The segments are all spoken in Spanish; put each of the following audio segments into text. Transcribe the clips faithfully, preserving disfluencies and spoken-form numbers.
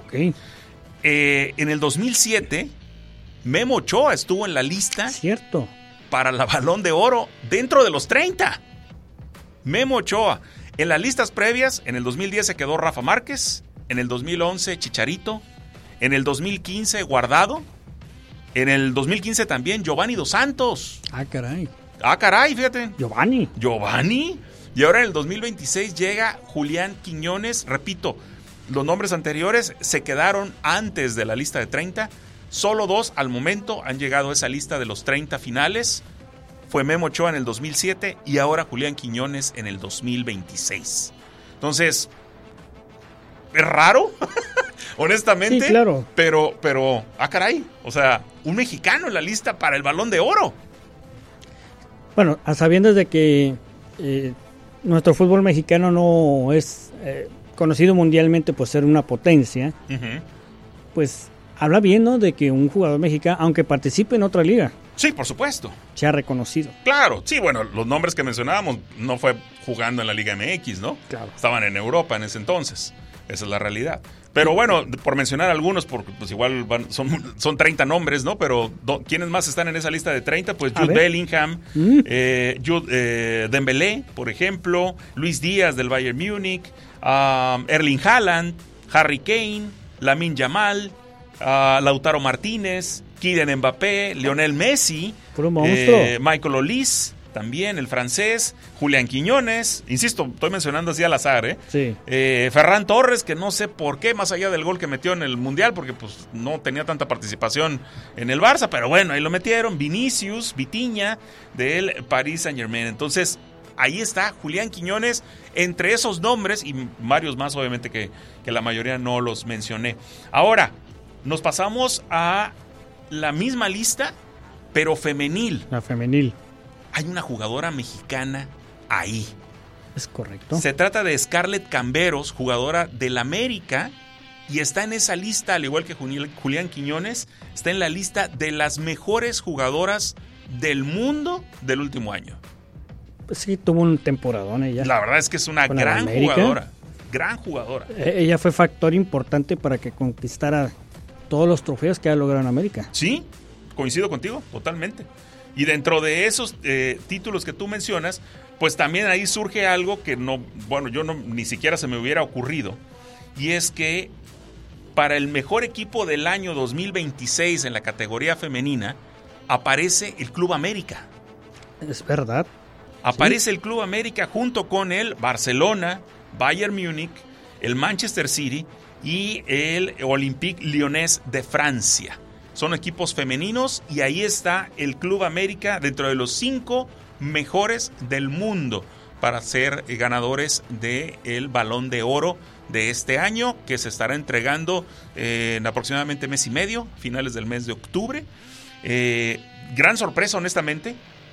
Ok. Eh, en el dos mil siete, Memo Ochoa estuvo en la lista Cierto. para la Balón de Oro dentro de los treinta. Memo Ochoa. En las listas previas, en el dos mil diez se quedó Rafa Márquez, en el dos mil once Chicharito, en el dos mil quince Guardado, en el dos mil quince también Giovanni Dos Santos. Ah, caray. Ah, caray, fíjate. Giovanni. Giovanni. Y ahora en el dos mil veintiséis llega Julián Quiñones. Repito, los nombres anteriores se quedaron antes de la lista de treinta. Solo dos al momento han llegado a esa lista de los treinta finales. Fue Memo Ochoa en el dos mil siete y ahora Julián Quiñones en el dos mil veintiséis. Entonces, es raro, honestamente. Sí, claro. Pero, pero, ah, caray. O sea, un mexicano en la lista para el Balón de Oro. Bueno, a sabiendas de que eh, nuestro fútbol mexicano no es eh, conocido mundialmente por ser una potencia, Uh-huh. pues habla bien, ¿no? De que un jugador mexicano, aunque participe en otra liga, Sí, por supuesto. sea reconocido. Claro, sí, bueno, los nombres que mencionábamos no fue jugando en la Liga M X, ¿no? Claro. Estaban en Europa en ese entonces. Esa es la realidad. Pero bueno, por mencionar algunos, porque pues igual van- son, son treinta nombres, ¿no? Pero do- ¿quiénes más están en esa lista de treinta? Pues A Jude ver. Bellingham, Mm. eh, Jude, eh, Dembélé, por ejemplo, Luis Díaz del Bayern Múnich, um, Erling Haaland, Harry Kane, Lamine Yamal, uh, Lautaro Martínez, Kylian Mbappé, Lionel Messi, Puro monstruo. eh, Michael Olise, también el francés, Julián Quiñones, insisto, estoy mencionando así al azar, ¿eh? Sí. Eh, Ferran Torres, que no sé por qué, más allá del gol que metió en el Mundial, porque pues no tenía tanta participación en el Barça, pero bueno, ahí lo metieron. Vinicius, Vitinha, del Paris Saint-Germain. Entonces, ahí está Julián Quiñones, entre esos nombres, y varios más, obviamente, que, que la mayoría no los mencioné. Ahora, nos pasamos a la misma lista, pero femenil. La femenil. Hay una jugadora mexicana ahí. Es correcto. Se trata de Scarlett Camberos, jugadora del América, y está en esa lista, al igual que Juli- Julián Quiñones, está en la lista de las mejores jugadoras del mundo del último año. Pues sí, tuvo un temporadón ella. La verdad es que es una Con el gran América. jugadora, gran jugadora. Eh, Ella fue factor importante para que conquistara todos los trofeos que ha logrado en América. Sí, coincido contigo, totalmente. Y dentro de esos eh, títulos que tú mencionas, pues también ahí surge algo que no, bueno, yo no, ni siquiera se me hubiera ocurrido. Y es que para el mejor equipo del año dos mil veintiséis en la categoría femenina, aparece el Club América. Es verdad. Aparece el Club América junto con el Barcelona, Bayern Múnich, el Manchester City y el Olympique Lyonnais de Francia. Son equipos femeninos y ahí está el Club América dentro de los cinco mejores del mundo para ser ganadores del Balón de Oro de este año, que se estará entregando eh, en aproximadamente mes y medio, finales del mes de octubre. Eh, gran sorpresa, honestamente,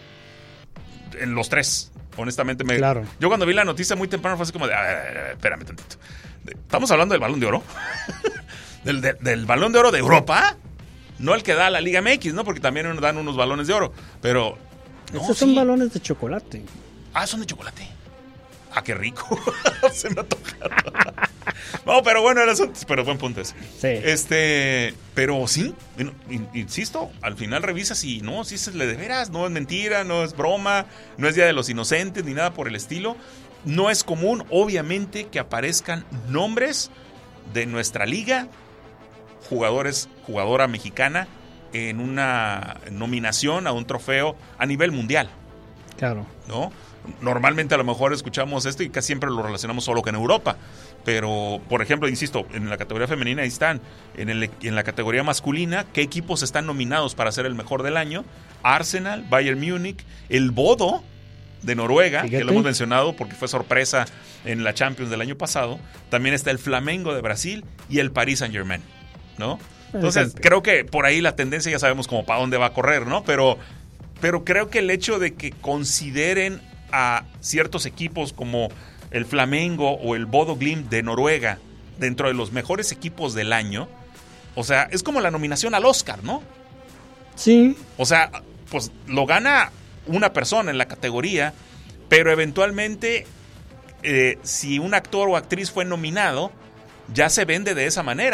en los tres. Honestamente, me, Claro. yo cuando vi la noticia muy temprano fue así como de, a ver, a ver, a ver, espérame tantito. ¿Estamos hablando del Balón de Oro? ¿Del, de- ¿Del Balón de Oro de Europa? No el que da la Liga M X, ¿no? Porque también dan unos balones de oro. Pero. no, Esos son sí. balones de chocolate. Ah, son de chocolate. Ah, qué rico. Se me antojaron. No, pero bueno, el asunto- pero buen punto ese. Sí. Este, pero sí, in- in- insisto, al final revisas y no, sí es de veras, no es mentira, no es broma, no es Día de los Inocentes ni nada por el estilo. No es común, obviamente, que aparezcan nombres de nuestra liga, jugadores, jugadora mexicana, en una nominación a un trofeo a nivel mundial, Claro. ¿no? Normalmente a lo mejor escuchamos esto y casi siempre lo relacionamos solo con Europa. Pero, por ejemplo, insisto, en la categoría femenina ahí están. En, el, en la categoría masculina, ¿qué equipos están nominados para ser el mejor del año? Arsenal, Bayern Múnich, el Bodo de Noruega, Fíjate. que lo hemos mencionado porque fue sorpresa en la Champions del año pasado. También está el Flamengo de Brasil y el Paris Saint-Germain, ¿no? Entonces, campeón. creo que por ahí la tendencia ya sabemos como para dónde va a correr, ¿no? Pero, pero creo que el hecho de que consideren a ciertos equipos como el Flamengo o el Bodo Glimt de Noruega dentro de los mejores equipos del año, o sea, es como la nominación al Oscar, ¿no? Sí. O sea, pues lo gana una persona en la categoría, pero eventualmente eh, si un actor o actriz fue nominado, ya se vende de esa manera.